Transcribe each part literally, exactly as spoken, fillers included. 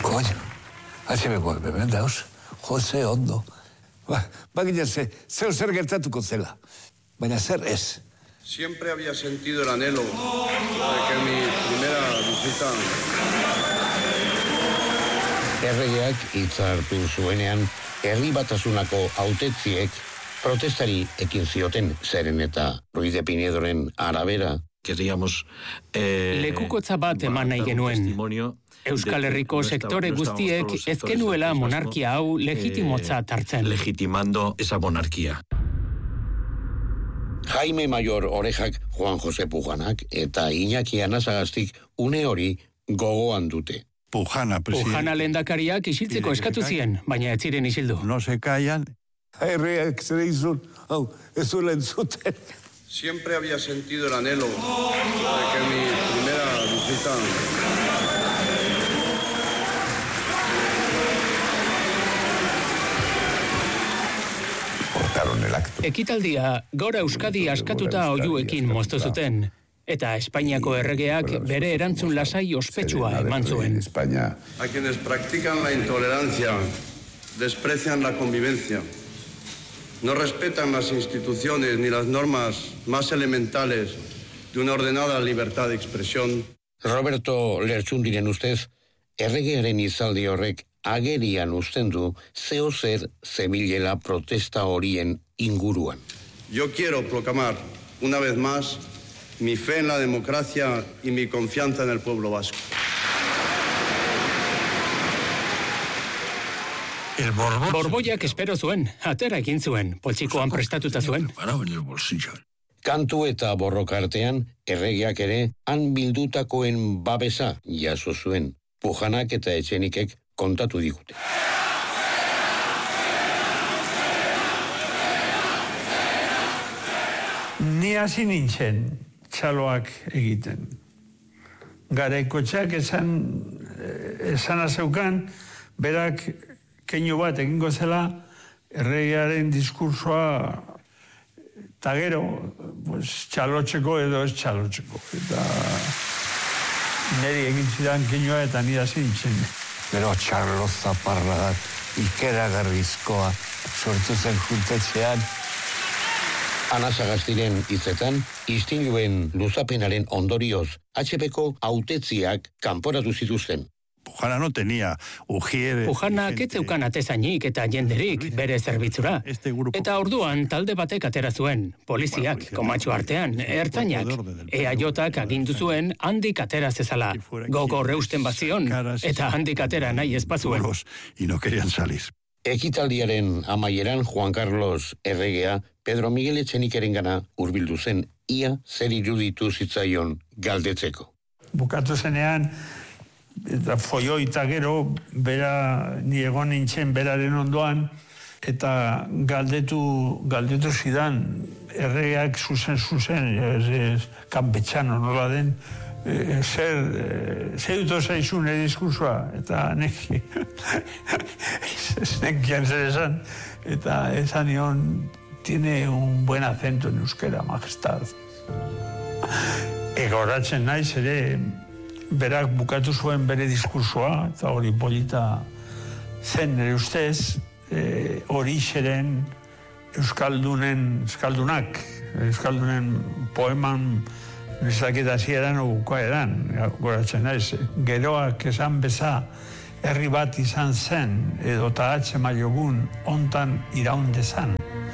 Coño, H B Koak hemen dauz, Jose ondo. Ba, bagina ze, zeo zer gertatuko zela, baina zer ez. Siempre había sentido el anhelo de que mi primera visita... Erregeak hitza hartu zuenean, herri batasunako hautetziek protestari ekin zioten, zeren eta Ruiz de Pinedoren arabera. Queríamos eh, lekukotza bat eman nahi genuen. Euskal Herriko sektore guztiek ez genuela monarkia hau legitimotzat hartzen. Legitimando esa monarquía. Jaime Mayor Orejak, Juan José Pujanak eta Iñaki Anasagaztik une hori gogoan dute. Pujana, presidente. Pujana lehendakariak isiltzeko eskatu zien, baina ez ziren isildu. No se callan. Herriak zer izun, hau, ez zuen entzuten. Siempre había sentido el anhelo de que mi primera visita... Ekitaldia Gora Euskadi askatuta oihuekin moztu zuten, eta Espainiako erregeak bere erantzun lasai ospetsua eman zuen. A quienes practican la intolerancia, desprecian la convivencia, no respetan las instituciones ni las normas más elementales de una ordenada libertad de expresión. Roberto Lertxundiren ustez, erregearen izaldi horrek agerian uzten du zeo zer zebilela protesta horien inguruan. Yo quiero proclamar una vez más mi fe en la democracia y mi confianza en el pueblo vasco. El Borbón. Borboiak espero zuen, atera egin zuen, poltsikoan prestatuta zuen. Kantu eta borroka artean, erregeak ere han bildutakoen babesa jaso zuen. Pujanak eta Etxenikek kontatu digute. Ni hasi nintzen txaloak egiten. Garaikotxeak esan, esan azeukan, berak keinu bat egingo zela, erregearen diskursoa eta gero, pues, txalotzeko edo ez txalotzeko. Eta niri egin zidan keinua eta ni hasi nintzen. Gero txarlo zaparradak, ikeragarrizkoa, sortu zen juntetxean. Anasagaztiren hitzetan, istiluen luzapenaren ondorioz, H Bko hautetziak kanporatu zituzten. Pujana no tenía ujier... Pujanak ez zeukan atezainik eta jenderik bere zerbitzura. Eta orduan talde batek atera zuen, poliziak, komatxo artean, ertzainak. E A J-ak agindu zuen handik atera zezala. Gogo reusten bazion, eta handik atera nahi ezpazuen. Y no querían salir. Ekitaldiaren amaieran Juan Carlos erregea Pedro Miguel Etxenikeren gana hurbildu zen, ia zer iruditu zitzaion galdetzeko. Bukatu zenean, eta foioi eta gero, bera, ni egon nintzen beraren ondoan, eta galdetu, galdetu zidan, erregeak zuzen zuzen, ez, ez, kanpetxano nola den, e, zer, e, zer dut zaizun edizkursua, eta neki, ez nekian zer esan, eta esan nion, tiene un buen acento en euskera, majestad. Egoratzen naiz ere, berak bukatu zuen bere diskursoa, eta hori polita zen nire ustez, e, hori xeren Euskaldunen, Euskaldunak, Euskaldunen poeman nezaketa zieran ogukoa edan, goratzen naiz. Geroak esan beza herri bat izan zen, edo ta atxe maiogun ontan iraundezan.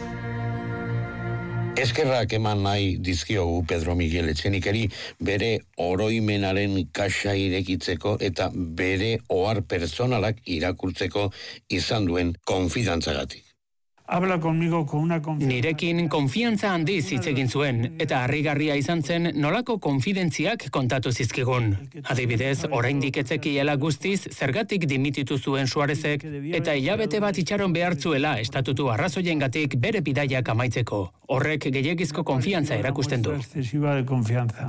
Eskerrak eman nahi dizkiogu Pedro Miguel Etxenikeri bere oroimenaren kaxa irekitzeko eta bere ohar pertsonalak irakurtzeko izan duen konfidantzagatik. Habla conmigo con una confianza. Nirekin konfiantza handiz hitz egin zuen, eta harrigarria izan zen nolako konfidentziak kontatu zizkigun. Adibidez, oraindik etzekiela guztiz zergatik dimititu zuen Suarezek, eta hilabete bat itxaron behartzuela estatutu arrazoiengatik bere bidaiak amaitzeko. Horrek gehiegizko konfiantza erakusten du. Excesiva de confianza.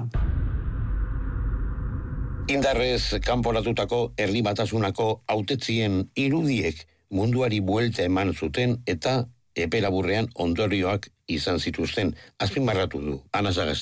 Indarrez kanporatutako herri batasunako hautetzien irudiek munduari buelta eman zuten eta epe laburrean ondorioak izan zituzten, azpimarratu du Anasagaztik.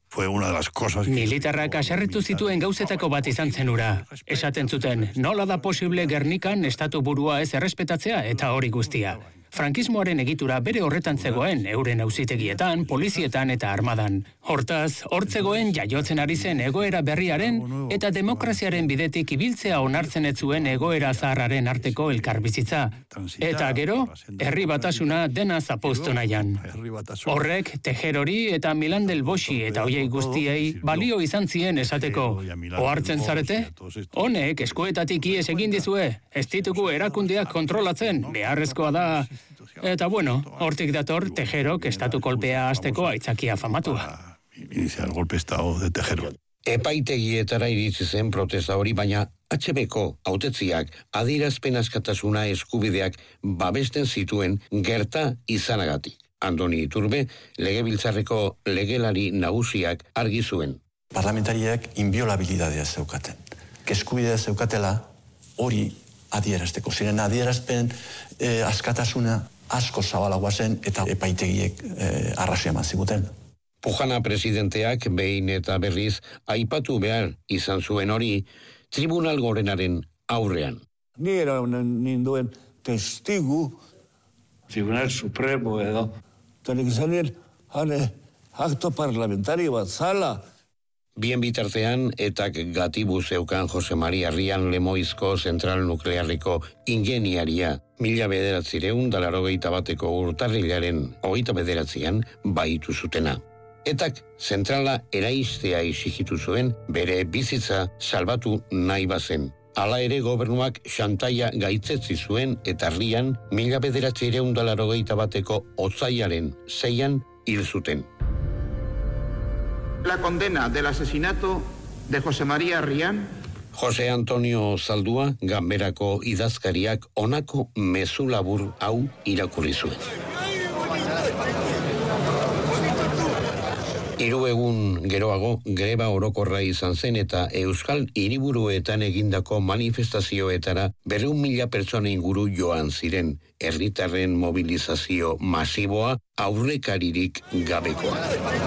Fue una de las cosas que... Militarrak aserretu zituen gauzetako bat izan zen hura. Esaten zuten, nola da posible Gernikan estatu burua ez errespetatzea eta hori guztia. Frankismoaren egitura bere horretan zegoen, euren auzitegietan, polizietan eta armadan. Hortaz, hortzegoen jaiotzen ari zen egoera berriaren eta demokraziaren bidetik ibiltzea onartzen ez zuen egoera zaharraren arteko elkarbizitza. Eta gero, herri batasuna dena zapuztu nahian. Horrek, Tejerori eta Milan del Boschi eta hoiei guztiei balio izan zien esateko. Ohartzen zarete? Honek eskuetatik ies egin dizue, ez ditugu erakundeak kontrolatzen, beharrezkoa da. Eta bueno, hortik dator Tejerok estatu kolpea hasteko aitzakia famatua. Inicia el golpe de estado de Tejero. Epaitegietara iritsi zen protesta hori, baina H Bko hautetziak adierazpen askatasuna eskubideak babesten zituen gerta izanagatik. Andoni Iturbe, legebiltzarreko legelari nagusiak argi zuen. Parlamentariek inviolabilidadea zeukaten. Eskubidea zeukatela hori adierazteko. Ziren adierazpen eh, askatasuna asko zabalagoa zen eta epaitegiek eh, arrazia eman ziguten. Pujana presidenteak behin eta berriz aipatu behar izan zuen hori Tribunal Gorenaren aurrean. Ni era ninduen testigu Tribunal Supremo edo. Tenik zenien, hane, akto parlamentari bat zala. Bien bitartean, etak gatibu zeukan Jose Maria Rian Lemoizko zentral nuklearreko ingeniaria. Mila bederatzireun dalarogeita bateko urtarrilaren hogeita bederatzean baitu zutena. Etak zentrala eraistea isigitu zuen bere bizitza salbatu nahi bazen. Hala ere gobernuak xantaia gaitzetzi zuen eta Rian mila bederatzireun dalarogeita bateko otzaiaren zeian hil zuten. La condena del asesinato de José María Rian. Jose Antonio Zaldua, ganberako idazkariak honako mezu labur hau irakurri zuen. Hiru egun geroago greba orokorra izan zen eta Euskal hiriburuetan egindako manifestazioetara berrehun mila pertsona inguru joan ziren, herritarren mobilizazio masiboa aurrekaririk gabekoa.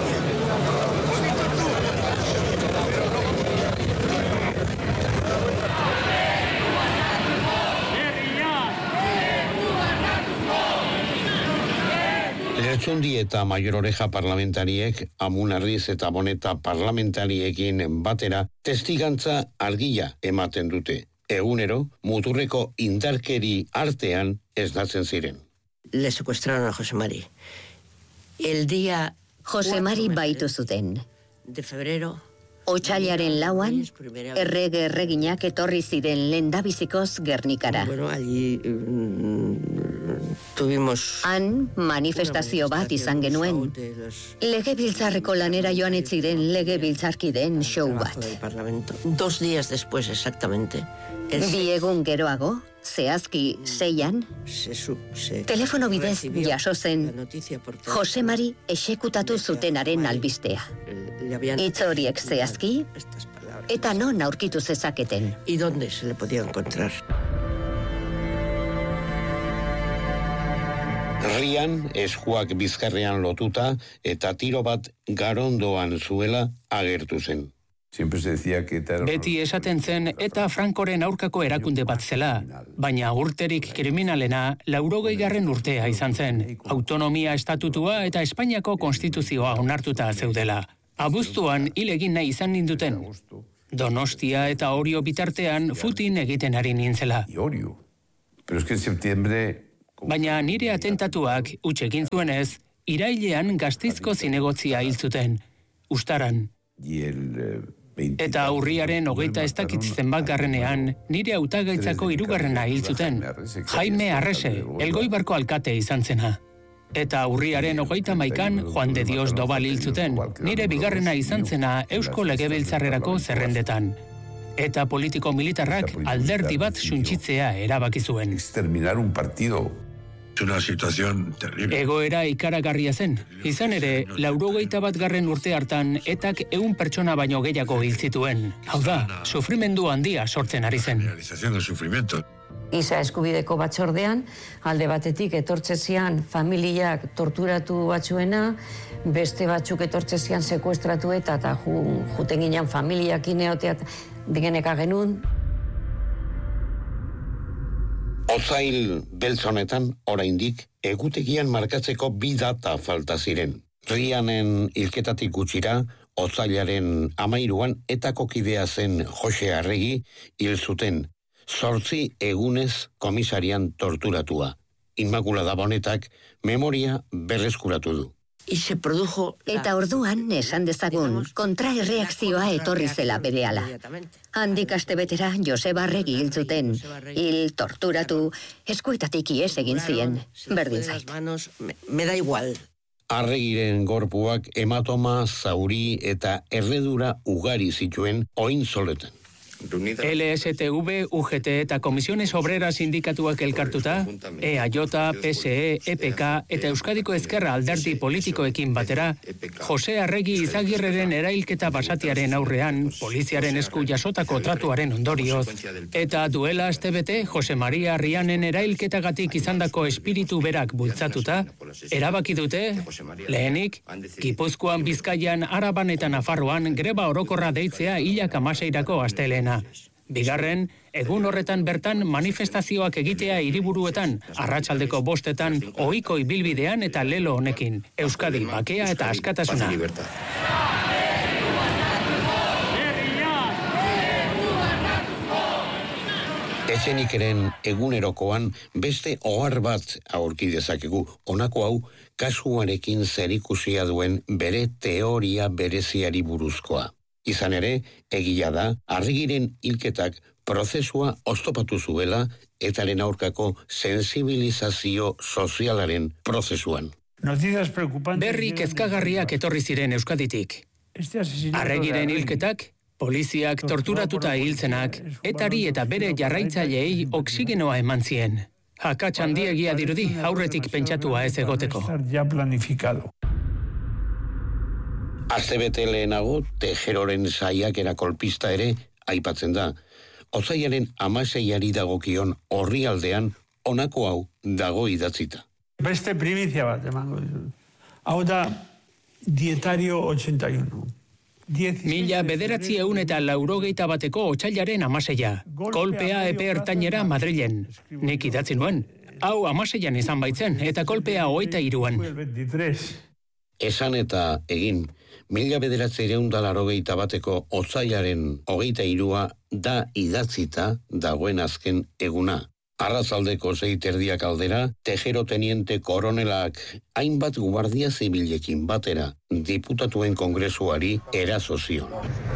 Lertxundi eta Maior Oreja parlamentariek, Amunarriz eta Boneta parlamentariekin batera, testigantza argia ematen dute. Egunero, muturreko indarkeri artean esnatzen ziren. Le secuestraron a José Mari. El día... José Mari baitu zuten. De febrero... Otsailaren lauan, errege erreginak etorri ziren lehendabizikoz Gernikara. Bueno, allí mm, tuvimos... Han manifestazio bat izan genuen. Legebiltzarreko lanera joan ez ziren legebiltzarkideen show bat. Dos días después, exactamente. Bi egun geroago, zehazki seian, telefono bidez jaso zen Jose Mari exekutatu zutenaren albistea. Hitz horiek zehazki, eta non aurkitu zezaketen. ¿Y dónde se le podía encontrar? Rian, eskuak bizkarrean lotuta, eta tiro bat garondoan zuela agertu zen. Beti esaten zen eta Frankoren aurkako erakunde bat zela, baina urterik kriminalena laurogeigarren urtea izan zen, autonomia estatutua eta Espainiako konstituzioa onartuta zeudela. Abuztuan hil egin nahi izan ninduten. Donostia eta Orio bitartean futin egiten ari nintzela. Baina nire atentatuak huts egin zuenez, irailean Gasteizko zinegotzia hil zuten, Ustaran. Eta urriaren hogeita ez dakit zenbat garrenean, nire hautagaitzako hirugarrena hil zuten. Jaime Arrese, Elgoibarko alkate izan zena. Eta urriaren hogeita maikan Juan de Dios Dobal hil zuten, nire bigarrena izan zena Eusko Legebiltzarrerako zerrendetan. Eta politiko militarrak alderdi bat suntsitzea erabaki zuen. Exterminar un partido. Una situación terrible. Egoera ikaragarria zen. Izan ere, laurogeita bat garren urte hartan, etak ehun pertsona baino gehiago hil zituen. Hau da, sufrimendu handia sortzen ari zen. Realización del sufrimiento. Giza eskubideko batzordean, alde batetik etortzezian familiak torturatu batzuena, beste batzuk etortzezian sekuestratu eta eta juten ginen familiak ineoteat digeneka genuen. Otzail beltzonetan, oraindik, egutegian markatzeko bi data falta ziren. Rianen hilketatik gutxira, otzailaren amairuan etako kidea zen Jose Arregi hil zuten, zortzi egunez komisarian torturatua. Inmaculada Bonetak memoria berreskuratu du. Eta orduan, esan dezagun, kontraerreakzioa etorri zela berehala. Handik astebetera Joseba Arregi hil zuten, hil torturatu, eskuetatik ihes egin zien, berdin zait. Me da igual. Arregiren gorpuak hematoma, zauri eta erredura ugari zituen ointzoletan. L S T V, U G T eta Komisiones Obreras sindikatuak elkartuta, E A J, P S E, E P K eta Euskadiko Ezkerra alderdi politikoekin batera, Jose Arregi Izagirreren erailketa basatiaren aurrean, poliziaren esku jasotako tratuaren ondorioz, eta duela astebete Jose Maria Rianen erailketagatik izandako espiritu berak bultzatuta, erabaki dute, lehenik, Gipuzkoan, Bizkaian, Araban eta Nafarroan greba orokorra deitzea hilak amaseirako astelena. Bigarren, egun horretan bertan manifestazioak egitea hiriburuetan, arratsaldeko bostetan, ohiko ibilbidean eta lelo honekin. Euskadi, bakea eta askatasuna. Etxenikeren egunerokoan beste ohar bat aurki dezakegu. Honako hau, kasuarekin zerikusia duen bere teoria bereziari buruzkoa. Izan ere, egia da, Arregiren hilketak prozesua oztopatu zuela etaren aurkako sensibilizazio sozialaren prozesuan. Berri kezkagarriak etorri ziren Euskaditik. Arregiren hilketak, poliziak torturatuta hiltzenak, etari eta bere jarraitzaileei oksigenoa eman zien. Akats handiegia dirudi aurretik pentsatua ez egoteko. Astebete lehenago, Tejeroren saiakera kolpista ere aipatzen da. Otsaiaren hamaseiari dagokion orrialdean honako hau dago idatzita. Beste primizia bat, emango. Hau da, Dietario ochenta y uno. Mila bederatzi eun eta laurogeita bateko otsailaren amaseia. Kolpea epe ertainera Madrilen. Nik idatzi nuen. Hau amaseian izan baitzen, eta kolpea hogeita hiruan. Esan eta egin, mila bederatzireun da laurogeita bateko otsailaren hogeita hirua da idatzita dagoen azken eguna. Arrazaldeko zeiterdiak aldera, Tejero teniente koronelak hainbat guardia zibilekin batera diputatuen kongresuari eraso zion.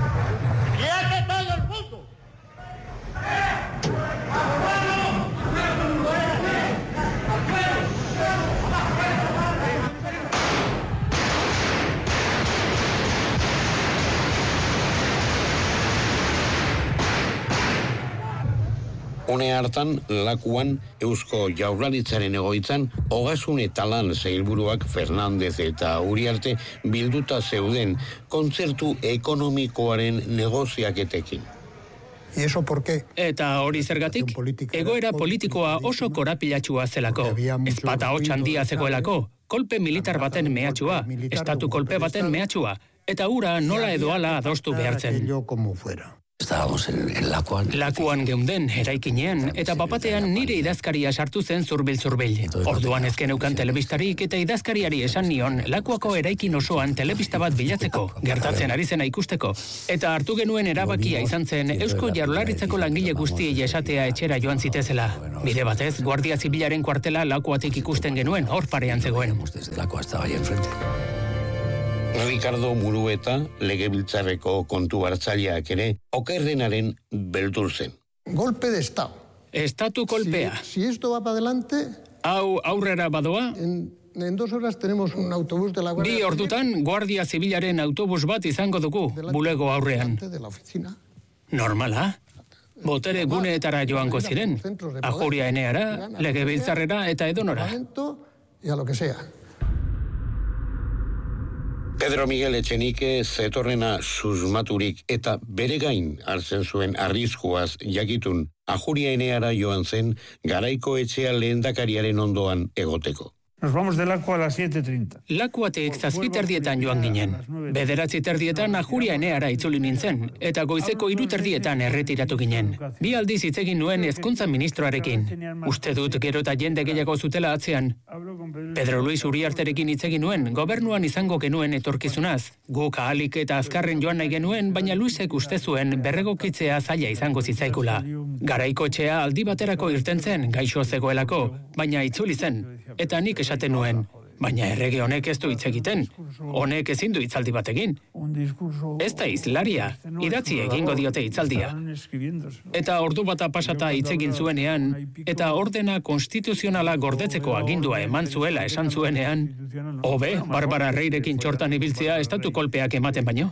Une hartan, Lakuan, Eusko Jaurlaritzaren egoitzan, Ogasun eta Lan sailburuak Fernandez eta Uriarte bilduta zeuden kontzertu ekonomikoaren negoziaketekin. Eta hori zergatik, egoera politikoa oso korapilatxua zelako. Ezpata hotx handia zegoelako, kolpe militar baten mehatxua, estatu kolpe baten mehatxua, eta ura nola edo ala adostu behartzen. Estábamos en, en Lakuan. Lakuan geunden, eraikinean, eta bapatean nire idazkaria sartu zen zurbil-zurbil. Orduan ezken eukan telebistarik eta idazkariari esan nion Lakuako eraikin osoan telebista bat bilatzeko, gertatzen ari zena ikusteko. Eta hartu genuen erabakia izan zen Eusko Jaurlaritzako langile guztiei esatea etxera joan zitezela. Bide batez, Guardia Zibilaren kuartela Lakuatik ikusten genuen, hor parean zegoen. Lakua estaba ahí enfrente. Ricardo Murueta, legebiltzarreko kontu hartzaileak ere, okerrenaren beldur zen. Golpe de Estado. Estatu kolpea. Si, si esto va para adelante... Hau aurrera badoa? En, en dos horas tenemos un autobús de la Guardia... Bi ordutan, Guardia Zibilaren autobus bat izango dugu, bulego aurrean. De la oficina. Normala? Botere guneetara joango ziren. Ajuria eneara, legebiltzarrera eta edonora. Y a lo que sea. Pedro Miguel Etxenike zetorrena susmaturik eta bere gain hartzen zuen arriskuaz jakitun Ajuria Eneara joan zen Garaiko Etxea lehendakariaren ondoan egoteko. Nos vamos de Lakua a las siete treinta. Lakuatik zazpiterdietan joan ginen. Bederatziterdietan Ajuria Eneara itzuli nintzen, eta goizeko iruterdietan erretiratu ginen. Bi aldiz hitz egin nuen hezkuntza ministroarekin. Uste dut gero eta jende gehiago zutela atzean. Pedro Luis Uriarterekin hitz egin nuen, gobernuan izango genuen etorkizunaz. Guk ahalik eta azkarren joan nahi genuen, baina Luisek uste zuen berregokitzea zaila izango zitzaikula. Garaiko Etxea aldi baterako irten zen, gaixo zegoelako, baina itzuli zen. Eta nik esaten nuen, baina errege honek ez du hitz egiten. Honek ezin du hitzaldi bat egin. Ez da izlaria, idatzi egingo diote hitzaldia. Eta ordu bata pasata hitz egin zuenean, eta ordena konstituzionala gordetzeko agindua eman zuela esan zuenean, hobe, Barbara Reirekin txortan ibiltzea estatu kolpeak ematen baino.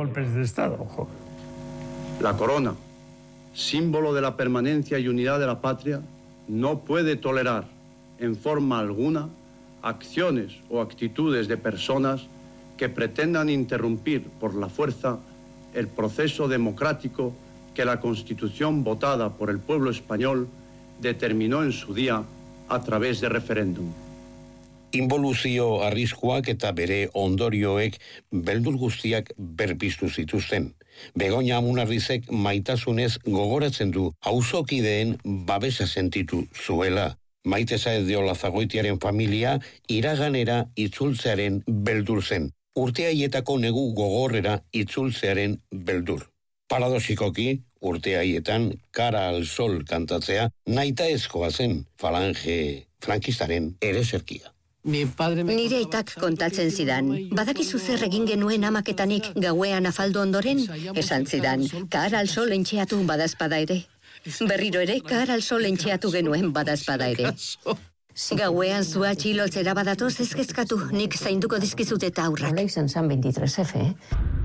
La corona, símbolo de la permanencia y unidad de la patria, no puede tolerar en forma alguna acciones o actitudes de personas que pretendan interrumpir por la fuerza el proceso democrático que la Constitución votada por el pueblo español determinó en su día a través de referéndum. Involuzio arriskuak eta bere ondorioek beldur guztiak berpiztu zituzten. Begoña Amunarrizek maitasunez gogoratzen du auzokideen babesa sentitu zuela. Maite Saez de Olazagoitiaren familia iraganera itzultzearen beldur zen. Urte haietako negu gogorrera itzultzearen beldur. Paradoxikoki, urte haietan Cara al Sol kantatzea nahitaezkoa zen falange frankistaren ereserkia. Nire aitak kontatzen zidan, badakizu zer egin genuen amaketanik gauean afaldu ondoren? Esan zidan, Cara al Sol entxeatu badazpada ere. Berriro ere, Cara al Sol entxeatu genuen badazpada ere. Gauean zua txilotzera badatoz ezkezkatu, nik zainduko dizkizut eta aurrak. Hola izan zan veintitrés F, eh?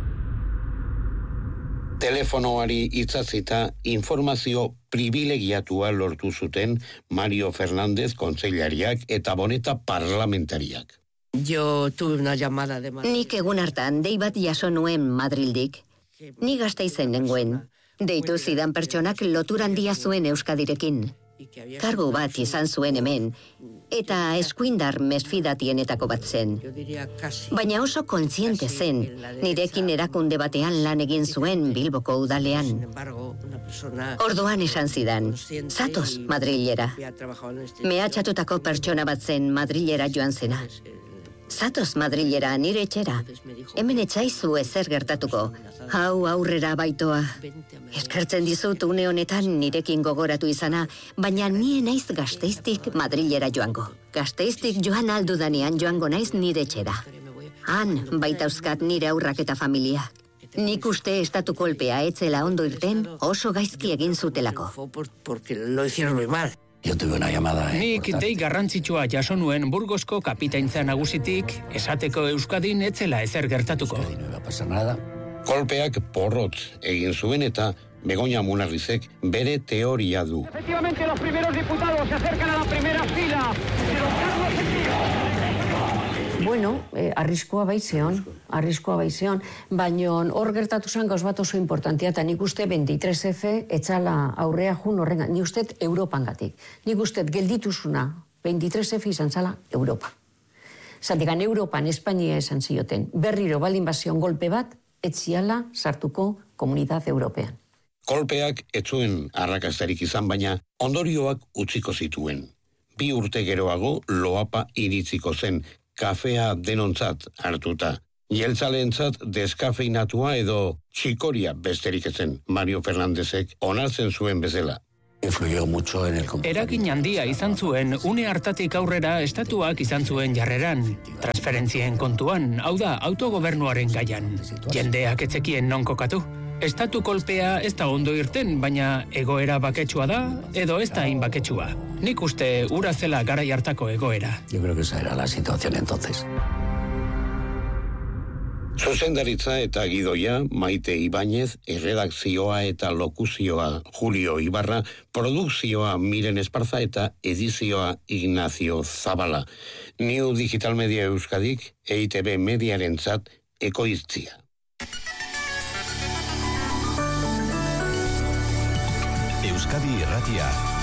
Telefonoari itzatzita informazio privilegiatua lortu zuten Mario Fernández kontseilariak eta Boneta parlamentariak. Yo tuve una llamada de Madrid. Nik egun hartan dei bat jaso nuen Madrildik. Ni Gasteizen nengoen. Deitu zidan pertsonak lotura handia zuen Euskadirekin. Kargu bat izan zuen hemen, eta eskuindar mesfidatienetako bat zen. Baina oso kontziente zen, nirekin erakunde batean lan egin zuen Bilboko udalean. Orduan esan zidan, zatoz Madrilera. Mehatxatutako pertsona bat zen Madrilera joan zena. Zatoz Madrilera nire etxera, hemen etxaizu ezer gertatuko. Hau aurrera baitoa. Eskertzen dizut une honetan nirekin gogoratu izana, baina nie naiz Gasteiztik Madrilera joango. Gasteiztik joan aldudanean joango naiz nire etxera. Han baitauzkat nire aurrak eta familia. Nik uste estatu kolpea etzela ondo irten oso gaizki egin zutelako. Porque lo hicieron muy mal. Yo tuve una llamada, eh, Nik dei garrantzitsua jaso nuen Burgosko kapitaintza nagusitik, esateko Euskadin etzela ezer gertatuko. Kolpeak porrot egin zuen eta Begoña Amunarrizek bere teoria du. Efectivamente, los primeros diputados se acercan a la primera fila. Bueno, eh, arriskoa baizeon, arriskoa baizeon, baina hor gertatu zen gauz bat oso importantia, eta nik uste veintitrés F etxala aurrea jun horrenga, nik uste Europan gatik. Nik uste geldituzuna veintitrés F izan zala Europa. Zatikan Europan, Espainia esan zioten, berriro baldin bazion golpe bat, etziala sartuko Komunidad European. Kolpeak etzuen arrakastarik izan baina ondorioak utziko zituen. Bi urte geroago loapa iritziko zen, kafea denontzat hartuta. Jeltzaleentzat deskafeinatua edo txikoria besterik ezen Mario Fernándezek onartzen zuen bezala. Eragin handia izan zuen une hartatik aurrera estatuak izan zuen jarreran, transferentzien kontuan, hau da autogobernuaren gaian. Jendeak etzekien non kokatu. Estatu kolpea ez da ondo irten, baina egoera baketsua da edo ez da hain baketsua. Nik uste ura zela garai hartako egoera. Yo creo que esa era la situación entonces. Zuzendaritza eta gidoia Maite Ibáñez, erredakzioa eta lokuzioa Julio Ibarra, produkzioa Miren Esparza eta edizioa Ignacio Zabala. New Digital Media Euskadik, E I T B mediarentzat ekoiztzia. Euskadi Irratia.